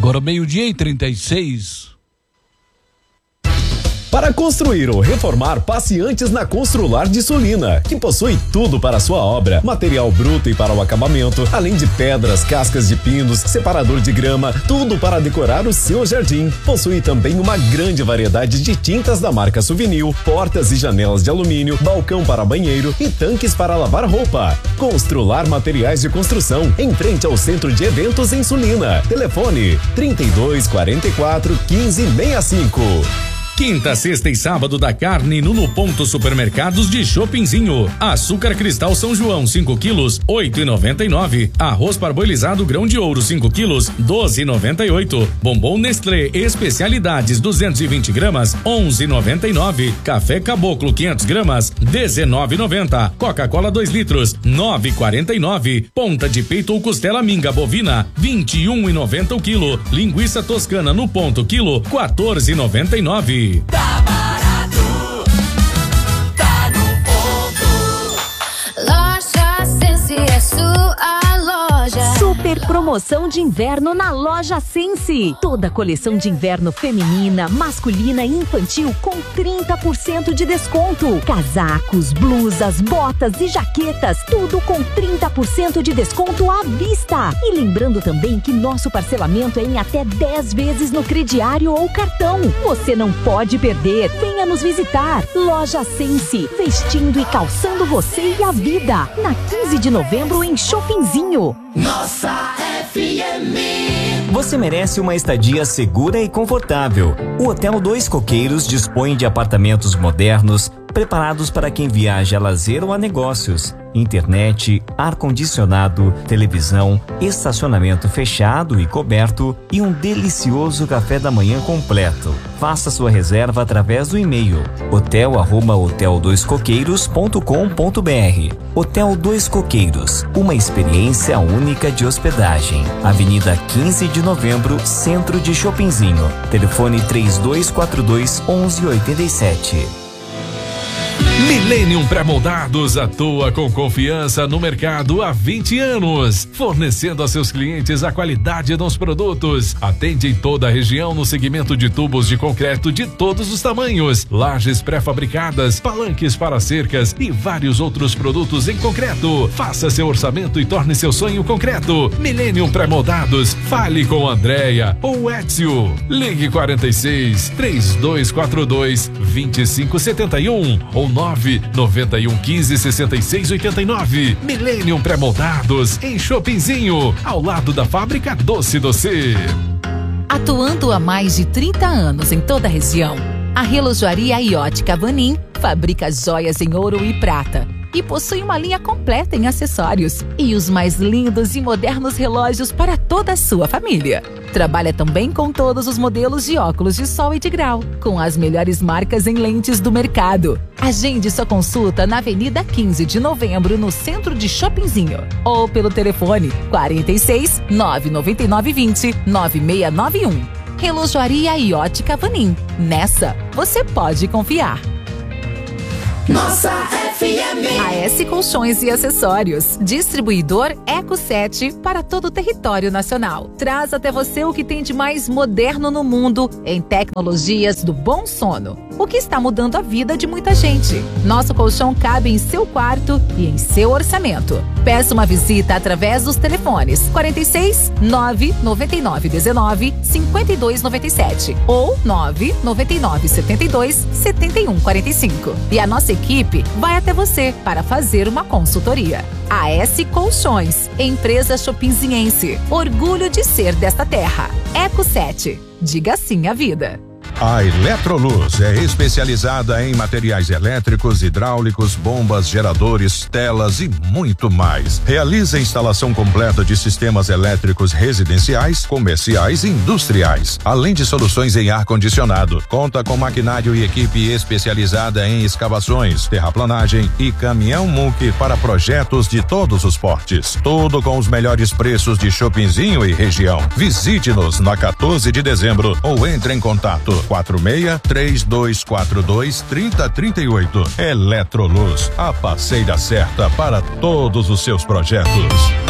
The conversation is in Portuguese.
Agora 12:36. Para construir ou reformar, passe antes na Constrular de Sulina, que possui tudo para a sua obra. Material bruto e para o acabamento, além de pedras, cascas de pinos, separador de grama, tudo para decorar o seu jardim. Possui também uma grande variedade de tintas da marca Suvinil, portas e janelas de alumínio, balcão para banheiro e tanques para lavar roupa. Constrular Materiais de Construção, em frente ao Centro de Eventos em Sulina. Telefone 3244-1565. Quinta, sexta e sábado da carne no Ponto Supermercados de Chopinzinho. Açúcar cristal São João 5 quilos, 8,99. Arroz parboilizado grão de ouro 5 quilos, 12,98. Bombom Nestlé especialidades 220 gramas, 11,99. Café Caboclo 500 gramas, 19,90. Coca-Cola 2 litros, 9,49. Ponta de peito ou costela minga bovina, 21,90 o quilo. Linguiça toscana no ponto quilo, 14,99. Tá barato, tá no ponto. Loja Sense é sua loja. Super promoção de inverno na Loja Sense. Toda a coleção de inverno feminina, masculina e infantil com 30% de desconto. Casacos, blusas, botas e jaquetas, tudo com 30% de desconto à vista. E lembrando também que nosso parcelamento é em até 10 vezes no crediário ou cartão. Você não pode perder. Venha nos visitar. Loja Sense, vestindo e calçando você e a vida. Na 15 de novembro em Chopinzinho. Nossa FM. Você merece uma estadia segura e confortável. O Hotel Dois Coqueiros dispõe de apartamentos modernos, preparados para quem viaja a lazer ou a negócios. Internet, ar-condicionado, televisão, estacionamento fechado e coberto e um delicioso café da manhã completo. Faça sua reserva através do e-mail hotel@hoteldoiscoqueiros.com.br. Hotel Dois Coqueiros, uma experiência única de hospedagem. Avenida 15 de Novembro, Centro de Chopinzinho. Telefone 3242-1187. Millennium Pré-Moldados atua com confiança no mercado há 20 anos, fornecendo a seus clientes a qualidade dos produtos. Atende em toda a região no segmento de tubos de concreto de todos os tamanhos, lajes pré-fabricadas, palanques para cercas e vários outros produtos em concreto. Faça seu orçamento e torne seu sonho concreto. Millennium Pré-Moldados. Fale com Andréia ou Ézio. Ligue 46 3242 2571 ou 99115 6689. Millennium Pré-Moldados em Chopinzinho, ao lado da fábrica Doce Doce. Atuando há mais de 30 anos em toda a região, a Relojoaria Iote Vanin fabrica joias em ouro e prata e possui uma linha completa em acessórios e os mais lindos e modernos relógios para toda a sua família. Trabalha também com todos os modelos de óculos de sol e de grau, com as melhores marcas em lentes do mercado. Agende sua consulta na Avenida 15 de Novembro, no centro de Chopinzinho, ou pelo telefone 46 999 20 9691. Relojoaria Iote Vanin. Nessa, você pode confiar. Nossa FM. AS Colchões e Acessórios. Distribuidor Eco 7 para todo o território nacional. Traz até você o que tem de mais moderno no mundo em tecnologias do bom sono, o que está mudando a vida de muita gente. Nosso colchão cabe em seu quarto e em seu orçamento. Peça uma visita através dos telefones 46 999 19 52 97 ou 999 72 71 45. E a nossa equipe vai até você para fazer uma consultoria. AS Colchões, empresa chopinziense, orgulho de ser desta terra. Eco 7, diga sim à vida. A Eletroluz é especializada em materiais elétricos, hidráulicos, bombas, geradores, telas e muito mais. Realiza a instalação completa de sistemas elétricos residenciais, comerciais e industriais, além de soluções em ar-condicionado. Conta com maquinário e equipe especializada em escavações, terraplanagem e caminhão muque para projetos de todos os portes. Tudo com os melhores preços de Chopinzinho e região. Visite-nos na 14 de dezembro ou entre em contato 46-3242-3038. Eletroluz, a parceira certa para todos os seus projetos.